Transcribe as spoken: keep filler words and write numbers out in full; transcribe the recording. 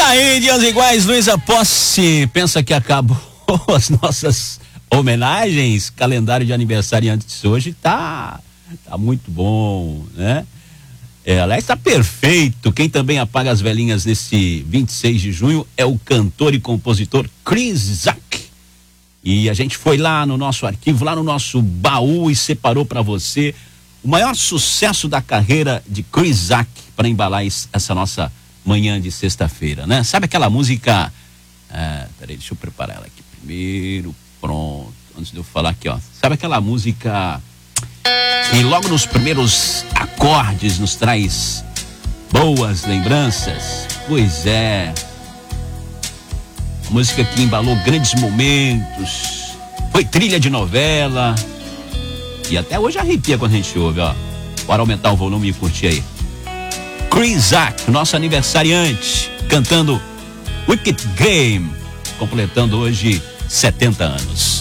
aí, dias iguais, Luísa Posse, pensa que acabou as nossas homenagens? Calendário de aniversariantes hoje tá, tá muito bom, né? É, aliás, tá perfeito. Quem também apaga as velhinhas nesse vinte e seis de junho é o cantor e compositor Chris Isaak. E a gente foi lá no nosso arquivo, lá no nosso baú e separou para você o maior sucesso da carreira de Chris Isaak para embalar essa nossa manhã de sexta-feira, né? Sabe aquela música... Ah, peraí, deixa eu preparar ela aqui primeiro. Pronto, antes de eu falar aqui, ó. Sabe aquela música que logo nos primeiros acordes nos traz boas lembranças? Pois é. Música que embalou grandes momentos, foi trilha de novela e até hoje arrepia quando a gente ouve, ó. Bora aumentar o volume e curtir aí. Chris Isaak, nosso aniversariante, cantando Wicked Game, completando hoje setenta anos.